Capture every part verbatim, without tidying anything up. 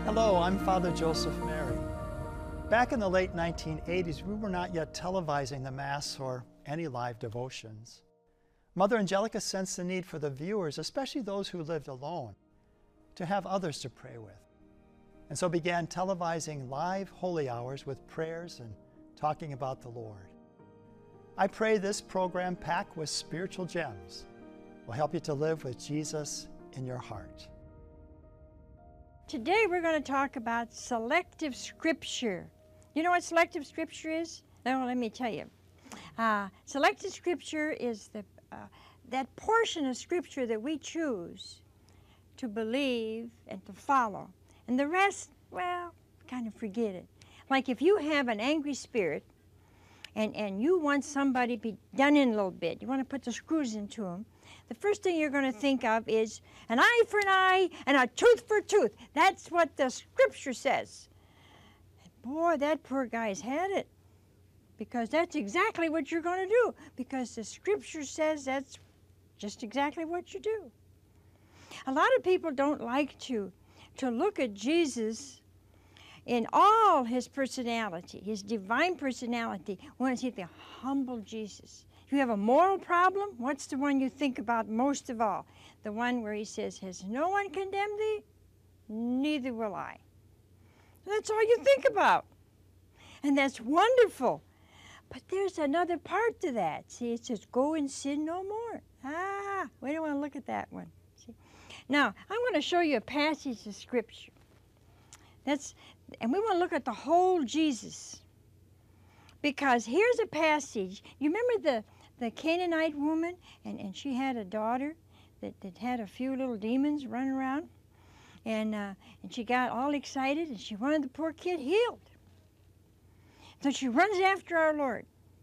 Hello, I'm Father Joseph Mary. Back in the late nineteen eighties, we were not yet televising the Mass or any live devotions. Mother Angelica sensed the need for the viewers, especially those who lived alone, to have others to pray with, and so began televising live holy hours with prayers and talking about the Lord. I pray this program, packed with spiritual gems, will help you to live with Jesus in your heart. Today we're going to talk about selective scripture. You know what selective scripture is? Oh, let me tell you. Uh, selective scripture is the, uh, that portion of scripture that we choose to believe and to follow. And the rest, well, kind of forget it. Like if you have an angry spirit and, and you want somebody to be done in a little bit, you want to put the screws into them, the first thing you're going to think of is an eye for an eye and a tooth for a tooth. That's what the scripture says. And boy, that poor guy's had it, because that's exactly what you're going to do, because the scripture says that's just exactly what you do. A lot of people don't like to, to look at Jesus in all his personality, his divine personality, want to see the humble Jesus. If you have a moral problem, what's the one you think about most of all? The one where he says, has no one condemned thee? Neither will I. That's all you think about. And that's wonderful. But there's another part to that. See, it says, go and sin no more. Ah, we don't want to look at that one. See? Now, I'm going to show you a passage of Scripture. That's, and we want to look at the whole Jesus. Because here's a passage. You remember the, the Canaanite woman? And, and she had a daughter that, that had a few little demons running around. And, uh, and she got all excited and she wanted the poor kid healed. So she runs after our Lord.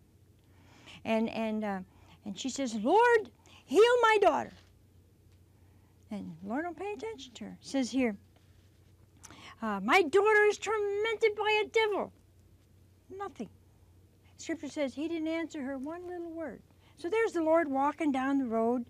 And, and, uh, and she says, Lord, heal my daughter. And the Lord don't pay attention to her. It says here, uh, my daughter is tormented by a devil. Nothing. Scripture says he didn't answer her one little word. So there's the Lord walking down the road.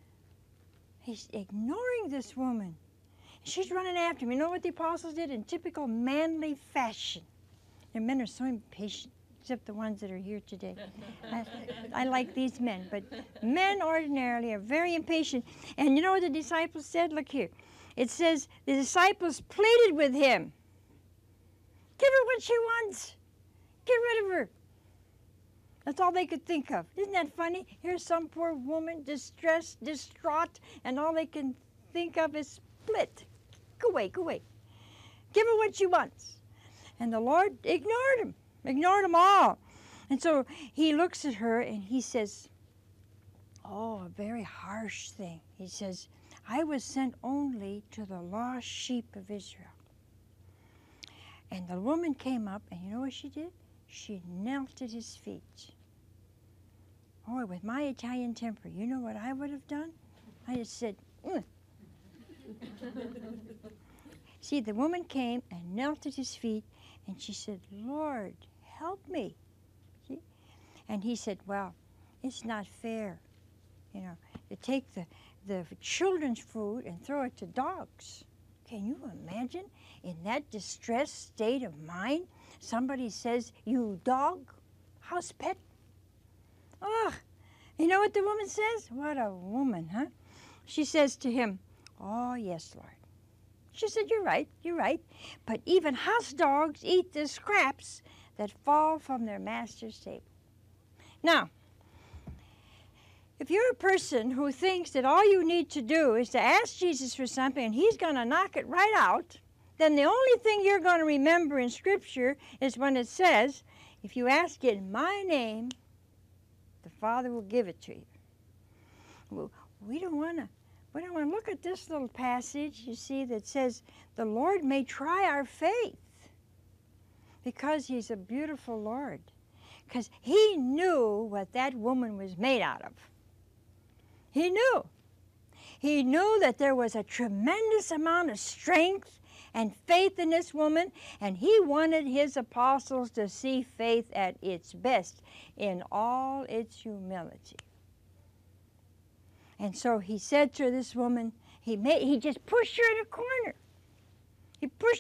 He's ignoring this woman. She's running after him. You know what the apostles did in typical manly fashion? Their men are so impatient, except the ones that are here today. I, I like these men, but men ordinarily are very impatient. And you know what the disciples said? Look here. It says the disciples pleaded with him. Give her what she wants. Get rid of her. That's all they could think of. Isn't that funny? Here's some poor woman, distressed, distraught, and all they can think of is split. Go away, go away. Give her what she wants. And the Lord ignored him, ignored them all. And so he looks at her and he says, oh, a very harsh thing. He says, I was sent only to the lost sheep of Israel. And the woman came up, and you know what she did? She knelt at his feet. Oh, with my Italian temper, you know what I would have done? I just said, mm. See, the woman came and knelt at his feet, and she said, Lord, help me. See? And he said, well, it's not fair, you know, to take the, the children's food and throw it to dogs. Can you imagine, in that distressed state of mind, somebody says, you dog, house pet? Oh, you know what the woman says? What a woman, huh? She says to him, oh, yes, Lord. She said, you're right, you're right. But even house dogs eat the scraps that fall from their master's table. Now, if you're a person who thinks that all you need to do is to ask Jesus for something and he's going to knock it right out, then the only thing you're going to remember in Scripture is when it says, if you ask it in my name, the Father will give it to you. Well, we don't want to we don't want to look at this little passage, you see, that says the Lord may try our faith because he's a beautiful Lord. Because he knew what that woman was made out of. He knew. He knew that there was a tremendous amount of strength and faith in this woman, and he wanted his apostles to see faith at its best in all its humility. And so he said to this woman, he, made, he just pushed her in a corner. He pushed